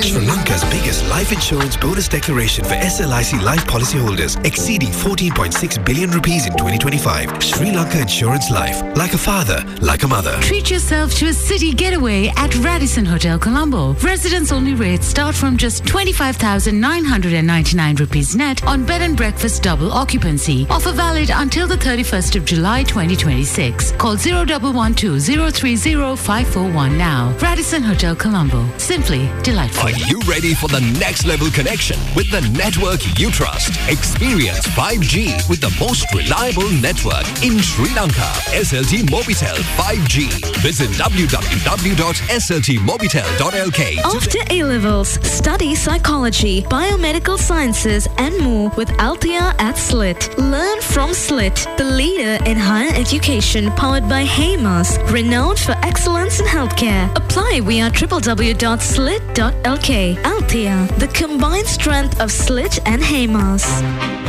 Sri Lanka's biggest life insurance bonus declaration for SLIC life policyholders, exceeding 14.6 billion rupees in 2025. Sri Lanka Insurance Life. Like a father, like a mother. Treat yourself to a city getaway at Radisson Hotel Colombo. Residence-only rates start from just 25,999 rupees net on bed and breakfast double occupancy. Offer valid until the 31st of July 2026. Call 0112-030-541 now. Radisson Hotel Colombo. Simply delightful. Are you ready for the next level connection with the network you trust? Experience 5G with the most reliable network in Sri Lanka. SLT Mobitel 5G. Visit www.sltmobitel.lk. After A-levels, study psychology, biomedical sciences and more with Althea at SLIT. Learn from SLIT, the leader in higher education, powered by HEMAS, renowned for excellence in healthcare. Apply via www.slit.lk. Althea, the combined strength of SLIT and HEMAS.